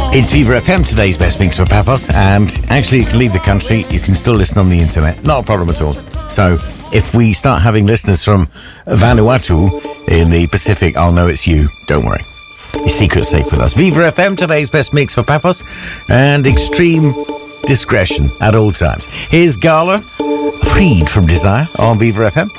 It's Viva FM, today's best mix for Paphos, and actually you can leave the country, you can still listen on the internet, not a problem at all. So if we start having listeners from Vanuatu in the Pacific, I'll know it's you, don't worry. Your secret's safe with us. Viva FM, today's best mix for Paphos, and extreme discretion at all times. Here's Gala, freed from desire on Viva FM.